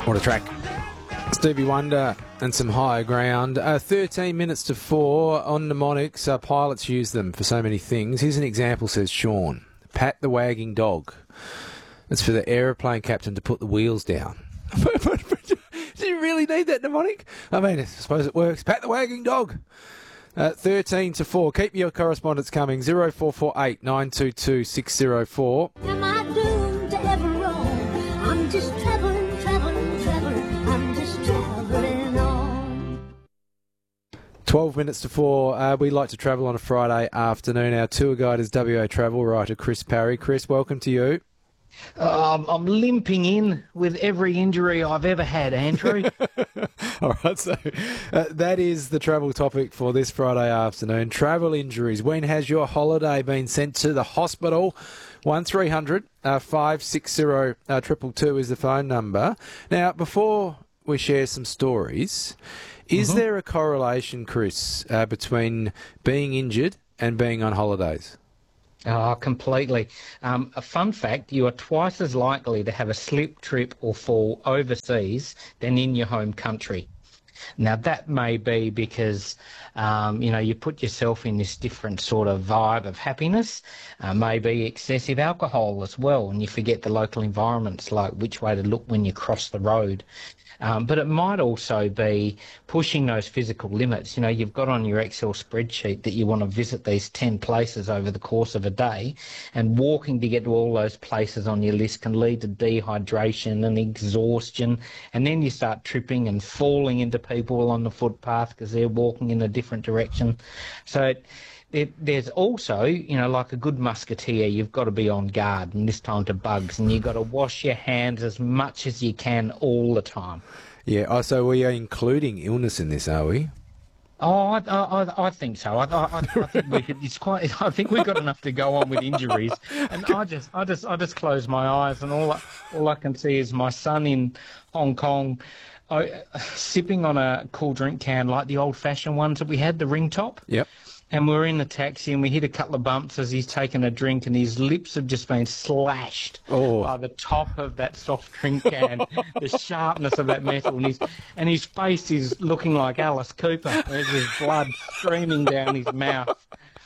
What a track. Stevie Wonder and some higher ground. 13 minutes to 4 on mnemonics. Pilots use them for so many things. Here's an example, says Sean. Pat the wagging dog. It's for the aeroplane captain to put the wheels down. Do you really need that mnemonic? I mean, I suppose it works. Pat the wagging dog. 13 to 4. Keep your correspondence coming. 0448 922 604. Am I doomed to ever roam? I'm just travelling. I'm just travelling on. 12 minutes to 4. We like to travel on a Friday afternoon. Our tour guide is WA travel writer Chris Parry. Chris, welcome to you. I'm limping in with every injury I've ever had, Andrew. All right, so that is the travel topic for this Friday afternoon. Travel injuries. When has your holiday been sent to the hospital? 1300 560 222 is the phone number. Now, before we share some stories, is there a correlation, Chris, between being injured and being on holidays? Oh, completely. A fun fact, you are twice as likely to have a slip, trip or fall overseas than in your home country. Now, that may be because, you put yourself in this different sort of vibe of happiness, maybe excessive alcohol as well, and you forget the local environments, like which way to look when you cross the road. But it might also be pushing those physical limits. You've got on your Excel spreadsheet that you want to visit these 10 places over the course of a day, and walking to get to all those places on your list can lead to dehydration and exhaustion, and then you start tripping and falling into people on the footpath because they're walking in a different direction. So there's also, like a good musketeer, you've got to be on guard, and this time to bugs, and you've got to wash your hands as much as you can all the time. Yeah, so we are including illness in this, are we? Oh, I think so. I think we could. I think we've got enough to go on with injuries, and I just close my eyes, and all I can see is my son in Hong Kong, sipping on a cool drink can like the old-fashioned ones that we had, the ring top. Yep. And we're in the taxi and we hit a couple of bumps as he's taken a drink, and his lips have just been slashed by the top of that soft drink can, the sharpness of that metal. And his face is looking like Alice Cooper. There's his blood streaming down his mouth.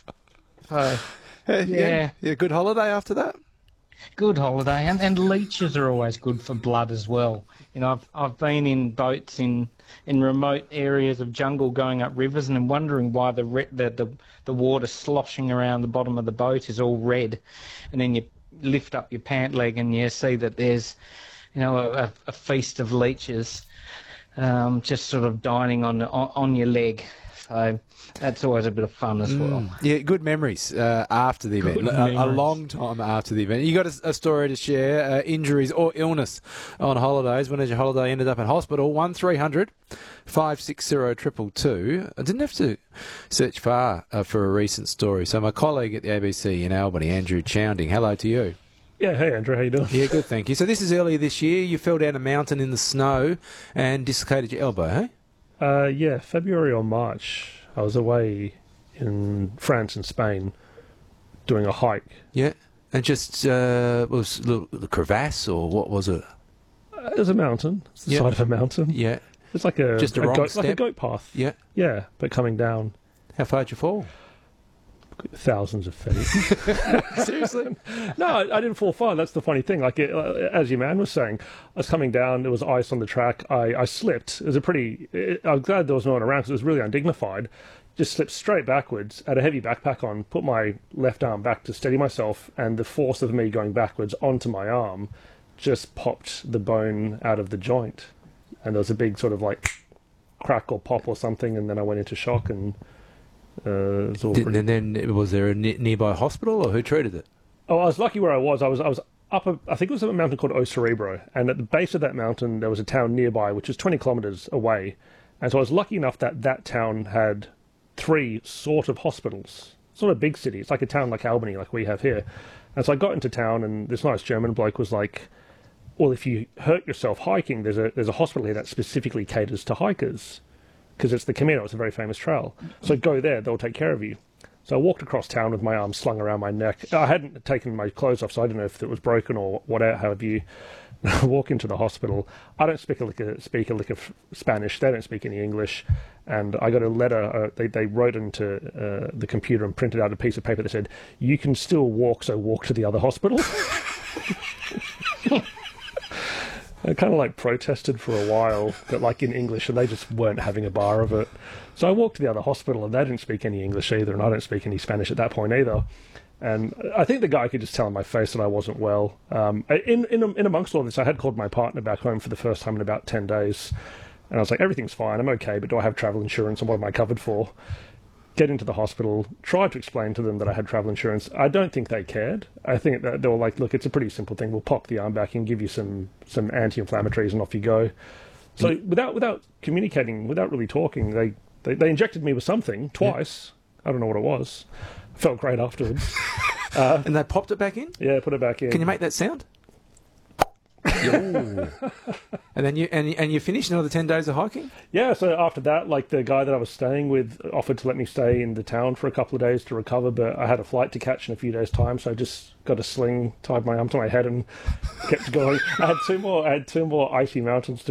So, yeah. Good holiday after that? Good holiday. And leeches are always good for blood as well. I've been in boats in remote areas of jungle going up rivers, and I'm wondering why the water sloshing around the bottom of the boat is all red. And then you lift up your pant leg and you see that there's, a feast of leeches just sort of dining on your leg. So that's always a bit of fun as well. Yeah, good memories after the event. A long time after the event. You got a story to share, injuries or illness on holidays. When has your holiday ended up in hospital? 1300 560 222. I didn't have to search far for a recent story. So my colleague at the ABC in Albany, Andrew Chounding, hello to you. Yeah, hey Andrew, how you doing? Yeah, good, thank you. So this is earlier this year. You fell down a mountain in the snow and dislocated your elbow, hey? Yeah, February or March. I was away in France and Spain doing a hike. Yeah, and just was the crevasse or what was it? It was a mountain. It's the side of a mountain. Yeah, it's like a goat path. Yeah, yeah, but coming down. How far did you fall? Thousands of feet. Seriously? No, I didn't fall far. That's the funny thing. As your man was saying, I was coming down. There was ice on the track. I slipped. It was I'm glad there was no one around because it was really undignified. Just slipped straight backwards, had a heavy backpack on, put my left arm back to steady myself, and the force of me going backwards onto my arm just popped the bone out of the joint. And there was a big sort of crack or pop or something, and then I went into shock and... And then was there a nearby hospital, or who treated it? Oh, I was lucky where I was. I was up I think it was a mountain called O Cerebro, and at the base of that mountain there was a town nearby which was 20 kilometres away, and so I was lucky enough that town had 3 sort of hospitals. It's not a big city. It's like a town like Albany, like we have here. And so I got into town, and this nice German bloke was like, "Well, if you hurt yourself hiking, there's a hospital here that specifically caters to hikers." Because it's the Camino, it's a very famous trail. So go there, they'll take care of you. So I walked across town with my arms slung around my neck. I hadn't taken my clothes off, so I didn't know if it was broken or whatever have you. I walk into the hospital. I don't speak a lick of Spanish. They don't speak any English. And I got a letter. They wrote into the computer and printed out a piece of paper that said, "You can still walk, so walk to the other hospital." I kind of like protested for a while, but like in English, and they just weren't having a bar of it. So I walked to the other hospital, and they didn't speak any English either, and I don't speak any Spanish at that point either. And I think the guy could just tell in my face that I wasn't well. In amongst all this, I had called my partner back home for the first time in about 10 days, and I was like, everything's fine, I'm okay, but do I have travel insurance, and what am I covered for? Get into the hospital, tried to explain to them that I had travel insurance. I don't think they cared. I think that they were like, look, it's a pretty simple thing. We'll pop the arm back and give you some anti-inflammatories and off you go. So without communicating, without really talking, they injected me with something twice. Yeah. I don't know what it was. I felt great afterwards. And they popped it back in? Yeah, put it back in. Can you make that sound? And then you finished another 10 days of hiking? Yeah, so after that, like the guy that I was staying with offered to let me stay in the town for a couple of days to recover, but I had a flight to catch in a few days' time, so I just got a sling, tied my arm to my head and kept going. I had two more icy mountains to